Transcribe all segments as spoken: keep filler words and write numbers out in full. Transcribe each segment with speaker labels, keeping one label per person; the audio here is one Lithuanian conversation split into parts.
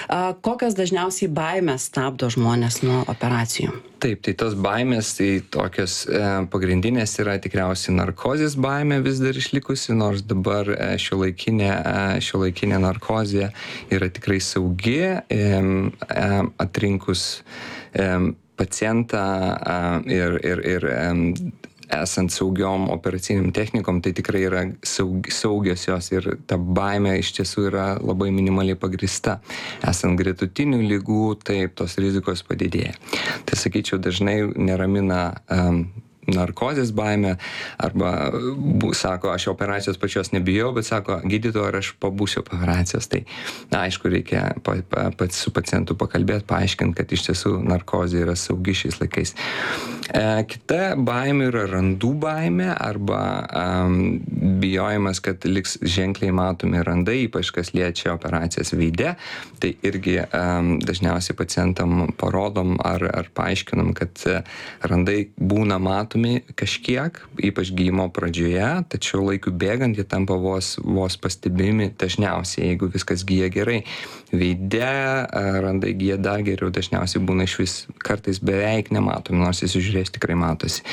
Speaker 1: Kokios dažniausiai baimės stabdo žmonės nuo operacijų?
Speaker 2: Taip, tai tos baimės, tai tokios e, pagrindinės yra tikriausiai narkozės baimė vis dar išlikusi, nors dabar e, šiuolaikinė, e, šiuolaikinė narkozė yra tikrai saugi, e, e, atrinkus e, pacientą e, ir, ir, ir e, esant saugiom operaciniam technikom, tai tikrai yra saug, saugios jos ir ta baimė iš tiesų yra labai minimaliai pagrįsta. Esant gretutinių ligų, taip, tos rizikos padidėja. Tai sakyčiau, dažnai neramina um, narkozės baimė arba bu, sako, aš operacijos pačios nebijau, bet sako, gydytoja, ar aš pabūsiu po operacijos. Tai na, aišku, reikia pa, pa, pats su pacientu pakalbėti, paaiškinti, kad iš tiesų narkozė yra saugi šiais laikais. E, kita baimė yra randų baimė arba um, bijojimas, kad liks ženkliai matomi randai, ypač kas liečia operacijas veide. Tai irgi um, dažniausiai pacientam parodom ar, ar paaiškinam, kad randai būna matomi kažkiek, ypač gydymo pradžioje, tačiau laikui bėgant jie tampa vos, vos pastebimi dažniausiai, jeigu viskas gyja gerai. Veide randai gyja dar geriau, dažniausiai būna iš vis kartais beveik nematomi, nors įsižiūrės tikrai matosi.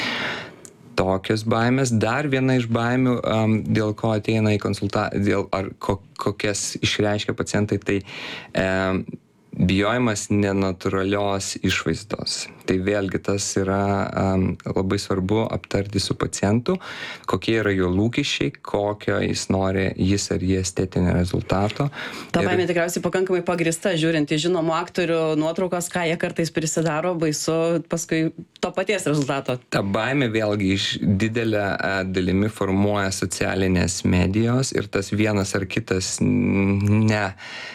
Speaker 2: Tokios baimės. Dar viena iš baimių, um, dėl ko ateina į konsultaciją, dėl ar ko, kokias išreiškia pacientai, tai um, bijojimas nenatūralios išvaizdos. Tai vėlgi tas yra um, labai svarbu aptarti su pacientu, kokie yra jo lūkesčiai, kokio jis nori, jis ar jie estetinio rezultato.
Speaker 1: Ta
Speaker 2: ir...
Speaker 1: baimė tikriausiai pakankamai pagrįsta, žiūrint į žinomų aktorių nuotraukos, ką jie kartais prisidaro, baisu paskui to paties rezultato.
Speaker 2: Ta baimė vėlgi iš didelę dalimi formuoja socialinės medijos ir tas vienas ar kitas ne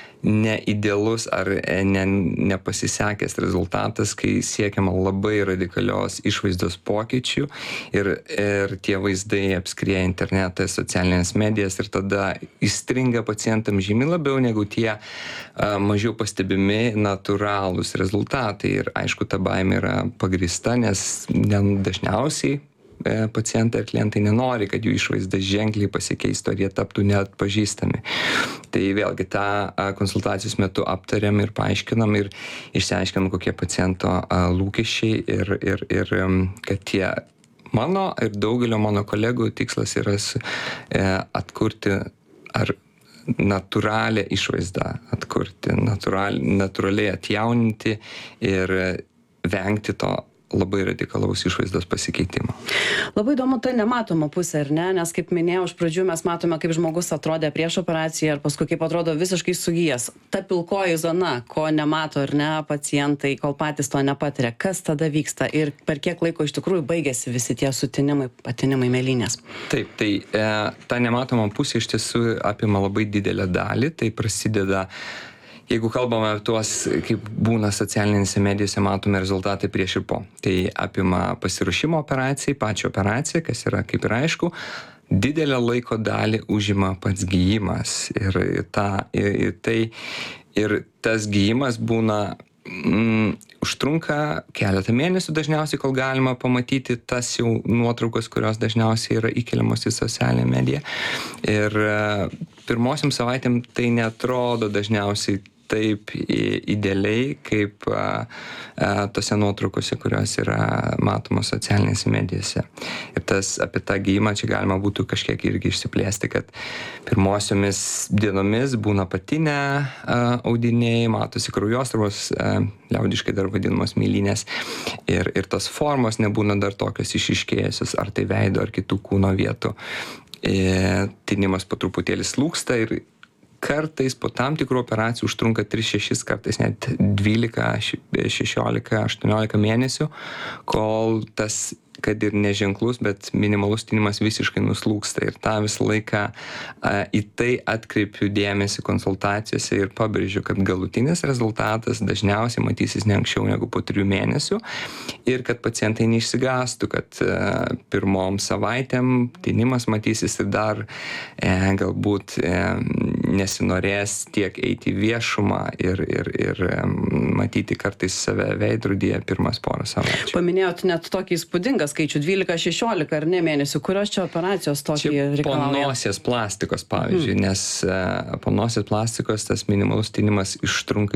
Speaker 2: neidealus ar ne, nepasisekęs rezultatas, kai siekiama labai radikalios išvaizdos pokyčių ir, ir tie vaizdai apskrieja internetą, socialinės medijas ir tada įstringa pacientam žymiai labiau negu tie a, mažiau pastebimi natūralūs rezultatai. Ir aišku, ta baimė yra pagrįsta, nes dažniausiai pacientai ir klientai nenori, kad jų išvaizda ženkliai pasikeistų, ar jie taptų neatpažįstami. Tai vėlgi tą konsultacijos metu aptariam ir paaiškinam ir išsiaiškinam, kokie paciento lūkesčiai ir, ir, ir kad tie mano ir daugelio mano kolegų tikslas yra atkurti ar natūralią išvaizdą, atkurti, natūral, natūraliai atjauninti ir vengti to labai radikalaus išvaizdos pasikeitimo.
Speaker 1: Labai įdomu ta nematoma pusė, ar ne? Nes kaip minėjau, iš pradžių mes matome, kaip žmogus atrodė prieš operaciją ir paskui kaip atrodo visiškai sugijęs. Ta pilkoji zona, ko nemato ar ne pacientai, kol patys to nepatiria. Kas tada vyksta ir per kiek laiko iš tikrųjų baigėsi visi tie sutinimai, patinimai mėlynės?
Speaker 2: Taip, tai e, ta nematoma pusė iš tiesų apima labai didelę dalį. Tai prasideda, jeigu kalbame tuos, kaip būna socialinėse medijose, matome rezultatai prieš ir po. Tai apima pasiruošimo operacijai, pačią operaciją, kas yra kaip ir aišku, didelę laiko dalį užima pats gyjimas. Ir, ta, ir, ir, tai, ir tas gyjimas būna, mm, užtrunka keletą mėnesių dažniausiai, kol galima pamatyti tas jau nuotraukos, kurios dažniausiai yra įkeliamos į socialinę mediją. Ir pirmosiom savaitėm tai neatrodo dažniausiai taip idealiai, kaip a, a, tose nuotraukose, kurios yra matomos socialinėse medijose. Ir tas apie tą gijimą čia galima būtų kažkiek irgi išsiplėsti, kad pirmosiomis dienomis būna patinę a, audiniai, matosi kraujosruvos, liaudiškai dar vadinamos mėlynės, ir, ir tos formos nebūna dar tokios išiškėjusios, ar tai veido, ar kitų kūno vietų. E, tinimas po truputėlį slūgsta ir kartais po tam tikrų operacijų užtrunka tris šešis, kartais net dvylika, šešiolika, aštuoniolika mėnesių, kol tas, kad ir neženklus, bet minimalus tinimas visiškai nuslūgsta. Ir tą visą laiką a, į tai atkreipiu dėmesį konsultacijose ir pabrėžiu, kad galutinis rezultatas dažniausiai matysis ne anksčiau negu po trijų mėnesių ir kad pacientai neišsigąstų, kad a, pirmom savaitėm tinimas matysis ir dar e, galbūt e, nesinorės tiek eiti į viešumą ir, ir, ir e, matyti kartais save veidrodyje pirmas porą savaičių.
Speaker 1: Paminėjot net tokį įspūdingą skaičių dvylika šešiolika ar ne mėnesių, kurios čia operacijos tokį reikalauja?
Speaker 2: Po nosies plastikos, pavyzdžiui, mm. nes uh, po nosies plastikos tas minimalus tinimas ištrunka